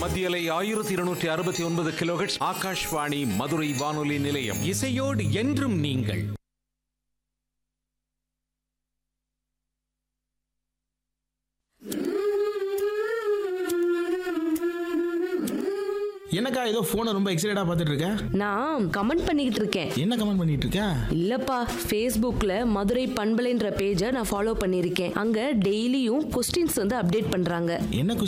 மத்தியலை 1269 கிலோஹெர்ட்ஸ் ஆகாஷ்வாணி மதுரை வானொலி நிலையம். இசையோடு என்றும் நீங்கள். என்னக்கா ஏதோ போனை ரொம்ப எக்ஸைட்டடா பார்த்துட்டு இருக்க? நான் கமெண்ட் பண்ணிக்கிட்டு இருக்கேன். என்ன கமெண்ட் பண்ணிட்டு இருக்க? இல்லப்பா, ஃபேஸ்புக்ல மதுரை பண்பலைன்ற பேஜை நான் ஃபாலோ பண்ணியிருக்கேன். அங்க டெய்லியும் கொஸ்டின்ஸ் வந்து அப்டேட் பண்றாங்க. என்ன